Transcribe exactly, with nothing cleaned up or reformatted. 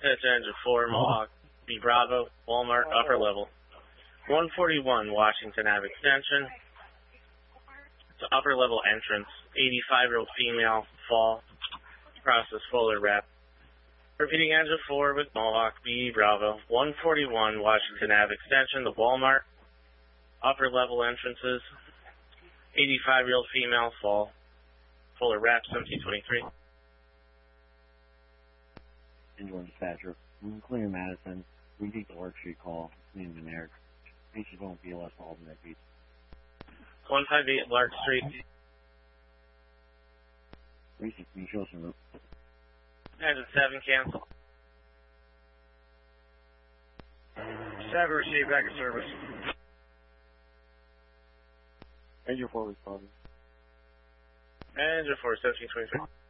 That's engine four, Mohawk, B Bravo, Walmart, upper level. one forty-one, Washington Ave extension. It's an upper level entrance. eighty-five-year-old female, fall. Process Fuller wrap. Repeating engine four with Mohawk, B Bravo, one forty-one, Washington Ave extension, the Walmart. Upper level entrances. eighty-five-year-old female, fall. Fuller wrap, seventeen twenty-three. Engine dispatcher. Clear Madison. We take the worksheet call. Name and Eric. Beaches won't be less all than that beach. one fifty-eight Lark Street. Recent, can you show us some route? Engine seven, cancel. seven, receive back in service. Engine four responding. Engine four, seventeen twenty-three.